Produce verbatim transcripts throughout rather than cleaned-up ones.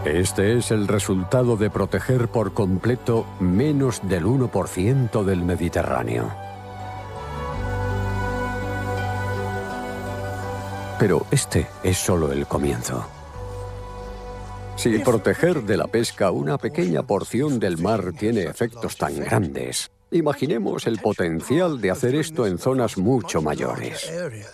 Este es el resultado de proteger por completo menos del uno por ciento del Mediterráneo. Pero este es solo el comienzo. Si proteger de la pesca una pequeña porción del mar tiene efectos tan grandes, imaginemos el potencial de hacer esto en zonas mucho mayores.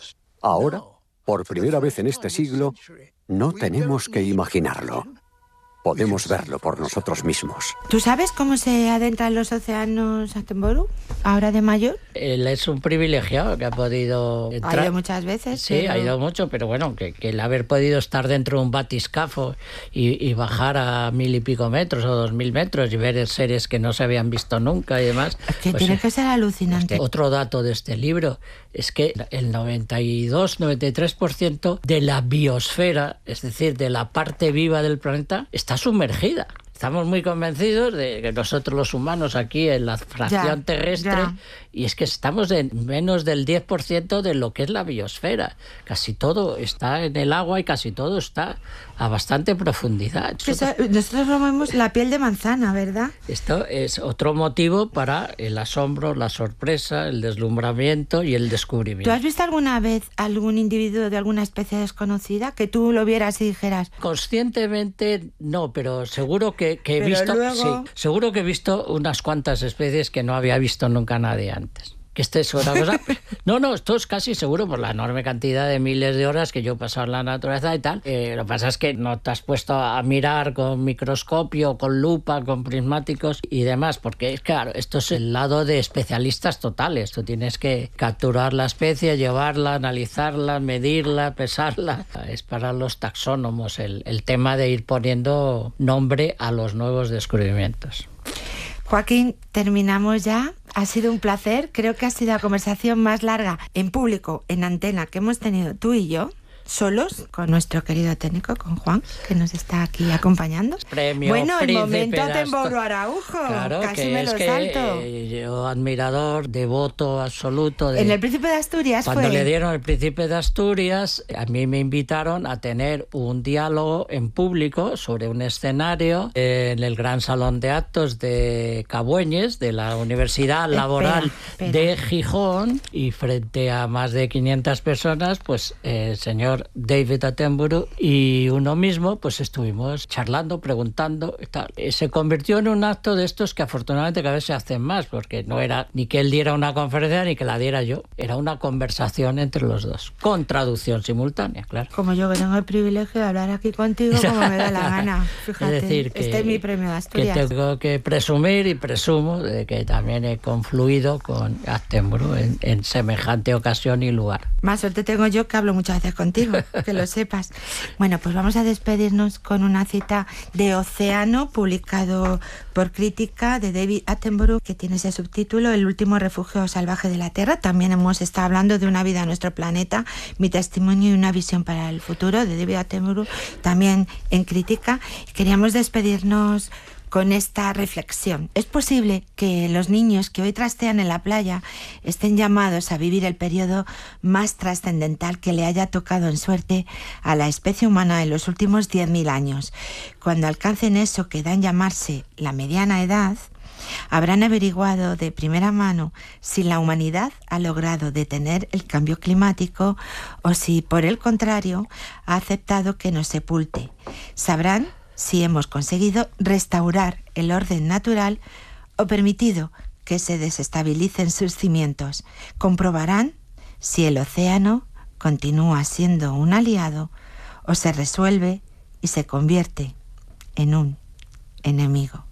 Ahora, por primera vez en este siglo, no tenemos que imaginarlo. Podemos verlo por nosotros mismos. ¿Tú sabes cómo se adentran los océanos Attenborough, ahora de mayor? Él es un privilegiado que ha podido entrar. Ha ido muchas veces. Sí, pero... ha ido mucho, pero bueno, que, que el haber podido estar dentro de un batiscafo y, y bajar a mil y pico metros o dos mil metros y ver seres que no se habían visto nunca y demás. Es que pues, tiene que ser alucinante. Este, otro dato de este libro es que el noventa y dos noventa y tres por ciento de la biosfera, es decir, de la parte viva del planeta, está sumergida. Estamos muy convencidos de que nosotros los humanos aquí en la fracción ya, terrestre, ya. Y es que estamos en menos del diez por ciento de lo que es la biosfera. Casi todo está en el agua y casi todo está a bastante profundidad. Eso, nosotros lo vemos la piel de manzana, ¿verdad? Esto es otro motivo para el asombro, la sorpresa, el deslumbramiento y el descubrimiento. ¿Tú has visto alguna vez algún individuo de alguna especie desconocida que tú lo vieras y dijeras? Conscientemente no, pero seguro que que he Pero visto, luego... sí, seguro que he visto unas cuantas especies que no había visto nunca nadie antes. Que este es una cosa... No, no, esto es casi seguro por la enorme cantidad de miles de horas que yo he pasado en la naturaleza y tal. Eh, lo que pasa es que no te has puesto a mirar con microscopio, con lupa, con prismáticos y demás, porque claro, esto es el lado de especialistas totales. Tú tienes que capturar la especie, llevarla, analizarla, medirla, pesarla. Es para los taxónomos el, el tema de ir poniendo nombre a los nuevos descubrimientos. Joaquín, terminamos ya. Ha sido un placer. Creo que ha sido la conversación más larga en público, en antena, que hemos tenido tú y yo, solos, con nuestro querido técnico, con Juan, que nos está aquí acompañando. Premio bueno, el momento Asto... Attenborough Araujo. Claro, casi que me es lo que salto. Yo admirador, devoto absoluto. De... En el Príncipe de Asturias Cuando fue... le dieron el Príncipe de Asturias, a mí me invitaron a tener un diálogo en público sobre un escenario en el Gran Salón de Actos de Cabueñes, de la Universidad Laboral espera, espera. de Gijón, y frente a más de quinientas personas, pues el señor David Attenborough y uno mismo, pues estuvimos charlando, preguntando y tal. Se convirtió en un acto de estos que afortunadamente cada vez se hacen más, porque no era ni que él diera una conferencia ni que la diera yo, era una conversación entre los dos, con traducción simultánea, claro. Como yo que tengo el privilegio de hablar aquí contigo como me da la gana, fíjate, es decir, que, este es mi premio de Asturias. Que tengo que presumir y presumo de que también he confluido con Attenborough en, en semejante ocasión y lugar. Más suerte tengo yo que hablo muchas veces contigo, que lo sepas. Bueno, pues vamos a despedirnos con una cita de Océano, publicado por Crítica, de David Attenborough, que tiene ese subtítulo, El último refugio salvaje de la Tierra. También hemos estado hablando de una vida en nuestro planeta, mi testimonio y una visión para el futuro, de David Attenborough, también en Crítica. Queríamos despedirnos con esta reflexión. Es posible que los niños que hoy trastean en la playa estén llamados a vivir el periodo más trascendental que le haya tocado en suerte a la especie humana en los últimos diez mil años. Cuando alcancen eso que da en llamarse la mediana edad, habrán averiguado de primera mano si la humanidad ha logrado detener el cambio climático o si, por el contrario, ha aceptado que nos sepulte. Sabrán si hemos conseguido restaurar el orden natural o permitido que se desestabilicen sus cimientos. Comprobarán si el océano continúa siendo un aliado o se resuelve y se convierte en un enemigo.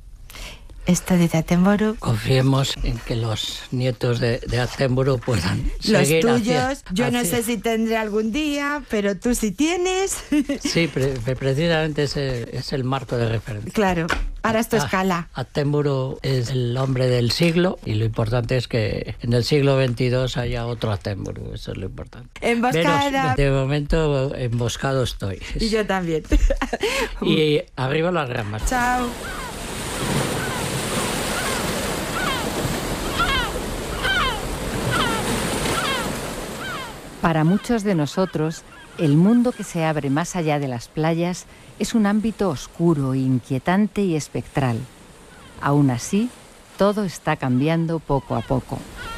Esto dice Attenborough. Confiemos en que los nietos de, de Attenborough puedan los seguir tuyos, hacia, yo hacia... no sé si tendré algún día, pero tú sí tienes. Sí, pre precisamente ese es el marco de referencia. Claro, ahora es tu escala. Attenborough es el hombre del siglo y lo importante es que en el siglo veintidós haya otro Attenborough, eso es lo importante. Emboscada. Pero de momento emboscado estoy. Y yo también. Y arriba las ramas. Chao. Para muchos de nosotros, El mundo que se abre más allá de las playas es un ámbito oscuro, inquietante y espectral. Aún así, todo está cambiando poco a poco.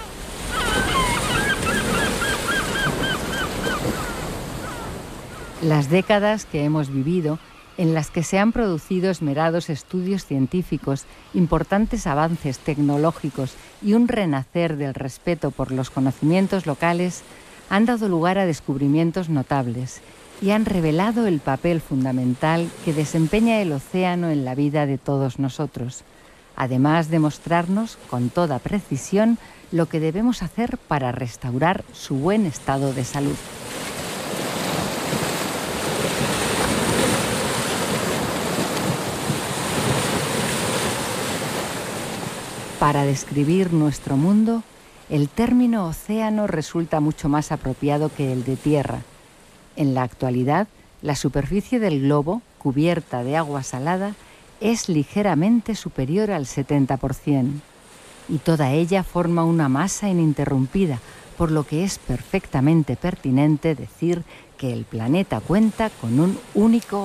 Las décadas que hemos vivido, en las que se han producido esmerados estudios científicos, importantes avances tecnológicos y un renacer del respeto por los conocimientos locales, han dado lugar a descubrimientos notables y han revelado el papel fundamental que desempeña el océano en la vida de todos nosotros, además de mostrarnos con toda precisión lo que debemos hacer para restaurar su buen estado de salud. Para describir nuestro mundo, el término océano resulta mucho más apropiado que el de tierra. En la actualidad, la superficie del globo, cubierta de agua salada, es ligeramente superior al setenta por ciento, y toda ella forma una masa ininterrumpida, por lo que es perfectamente pertinente decir que el planeta cuenta con un único